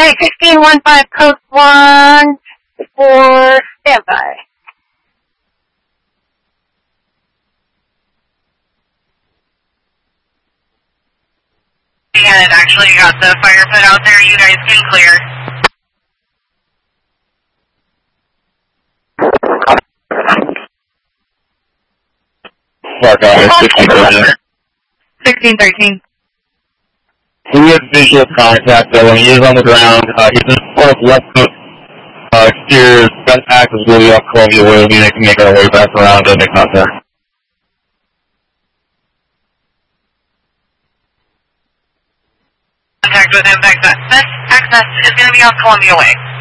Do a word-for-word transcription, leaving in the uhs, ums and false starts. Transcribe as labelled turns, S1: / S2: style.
S1: Okay, sixteen one five Coast one for standby.
S2: And it actually got the fire put out there. You guys can clear.
S3: Clark Office, sixteen thirteen.
S2: sixteen thirteen.
S3: We have visual contact, though. When he is on the ground, uh, he's in front of left foot, uh, exterior, gun pack is really off Columbia Way. We can make our way back around and make contact.
S2: Contact with him. Best access is going to be on Columbia Way.